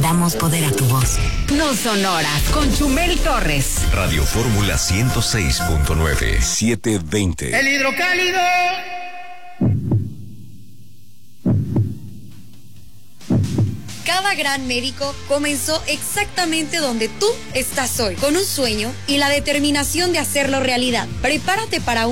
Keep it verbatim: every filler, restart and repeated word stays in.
Damos poder a tu voz. No Sonoras, con Chumel Torres. Radio Fórmula ciento seis punto nueve, setecientos veinte. El hidrocálido. Cada gran médico comenzó exactamente donde tú estás hoy, con un sueño y la determinación de hacerlo realidad. Prepárate para un